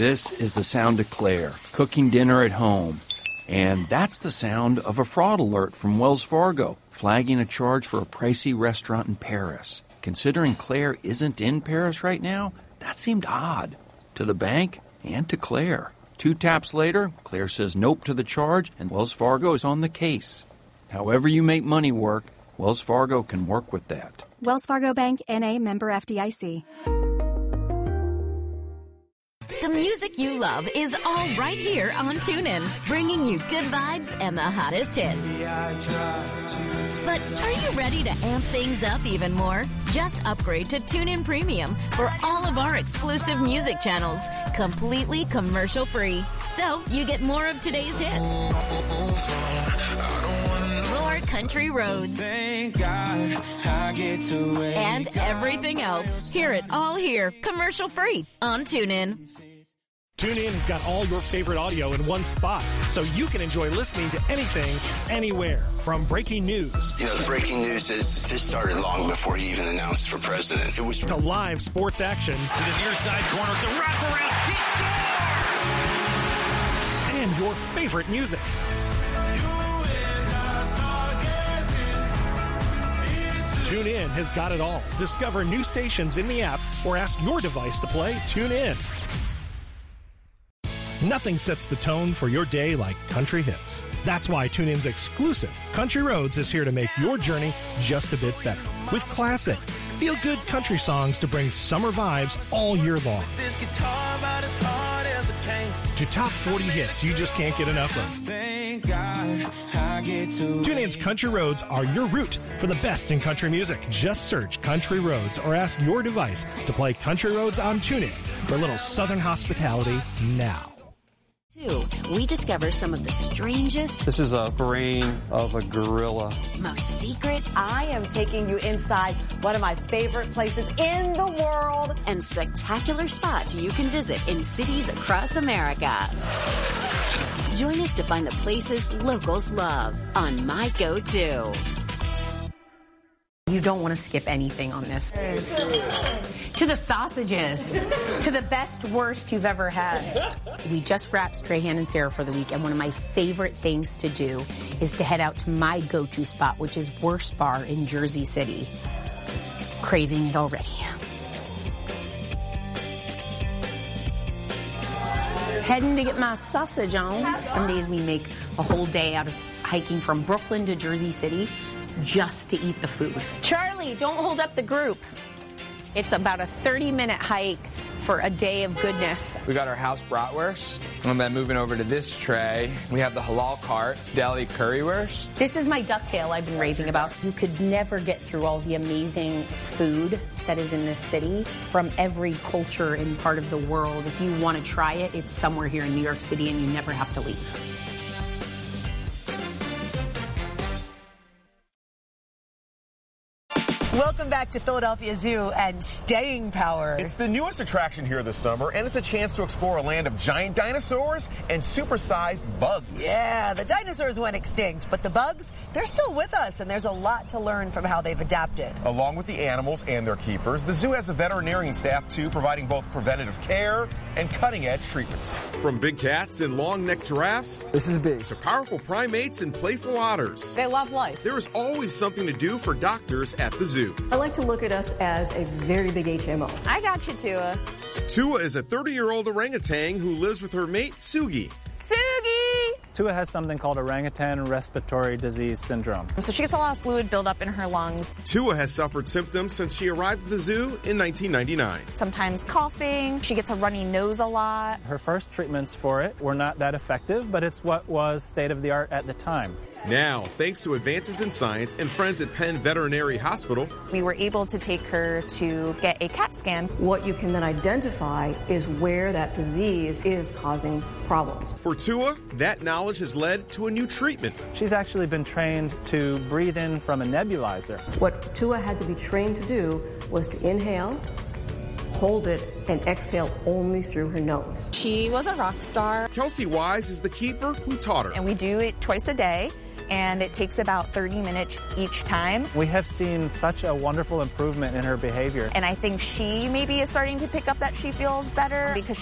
This is the sound of Claire, cooking dinner at home. And that's the sound of a fraud alert from Wells Fargo, flagging a charge for a pricey restaurant in Paris. Considering Claire isn't in Paris right now, that seemed odd. To the bank and to Claire. 2 taps later, Claire says nope to the charge, and Wells Fargo is on the case. However you make money work, Wells Fargo can work with that. Wells Fargo Bank, N.A., member FDIC. The music you love is all right here on TuneIn, bringing you good vibes and the hottest hits. But are you ready to amp things up even more? Just upgrade to TuneIn Premium for all of our exclusive music channels, completely commercial-free. So you get more of today's hits. More country roads. And everything else. Hear it all here, commercial-free on TuneIn. TuneIn has got all your favorite audio in one spot, so you can enjoy listening to anything, anywhere. From breaking news. You know, the breaking news is this started long before he even announced for president. It was to live sports action. To the near side corner, the wraparound. He scored! And your favorite music. TuneIn has got it all. Discover new stations in the app or ask your device to play TuneIn. Nothing sets the tone for your day like country hits. That's why TuneIn's exclusive Country Roads is here to make your journey just a bit better. With classic, feel-good country songs to bring summer vibes all year long. To top 40 hits you just can't get enough of. TuneIn's Country Roads are your route for the best in country music. Just search Country Roads or ask your device to play Country Roads on TuneIn for a little southern hospitality now. We discover some of the strangest. This is a brain of a gorilla. Most secret. I am taking you inside one of my favorite places in the world. And spectacular spots you can visit in cities across America. Join us to find the places locals love on My Go-To. You don't want to skip anything on this. To the sausages. To the best, worst you've ever had. We just wrapped Strahan and Sarah for the week, and one of my favorite things to do is to head out to my go-to spot, which is Worst Bar in Jersey City. Craving it already. Heading to get my sausage on. Some days we make a whole day out of hiking from Brooklyn to Jersey City just to eat the food. Charlie, don't hold up the group. It's about a 30-minute hike for a day of goodness. We got our house bratwurst, and then moving over to this tray, we have the halal cart, deli currywurst. This is my ducktail I've been raving about. You could never get through all the amazing food that is in this city from every culture and part of the world. If you want to try it, it's somewhere here in New York City, and you never have to leave. Welcome back to Philadelphia Zoo and Staying Power. It's the newest attraction here this summer, and it's a chance to explore a land of giant dinosaurs and supersized bugs. Yeah, the dinosaurs went extinct, but the bugs, they're still with us, and there's a lot to learn from how they've adapted. Along with the animals and their keepers, the zoo has a veterinarian staff, too, providing both preventative care and cutting-edge treatments. From big cats and long-necked giraffes, this is big, to powerful primates and playful otters. They love life. There is always something to do for doctors at the zoo. I like to look at us as a very big HMO. I got you, Tua. Tua is a 30-year-old orangutan who lives with her mate, Sugi. Sugi! Tua has something called orangutan respiratory disease syndrome. So she gets a lot of fluid buildup in her lungs. Tua has suffered symptoms since she arrived at the zoo in 1999. Sometimes coughing. She gets a runny nose a lot. Her first treatments for it were not that effective, but it's what was state of the art at the time. Now, thanks to advances in science and friends at Penn Veterinary Hospital, we were able to take her to get a CAT scan. What you can then identify is where that disease is causing problems. For Tua, that knowledge has led to a new treatment. She's actually been trained to breathe in from a nebulizer. What Tua had to be trained to do was to inhale, hold it, and exhale only through her nose. She was a rock star. Kelsey Wise is the keeper who taught her. And we do it twice a day, and it takes about 30 minutes each time. We have seen such a wonderful improvement in her behavior. And I think she maybe is starting to pick up that she feels better because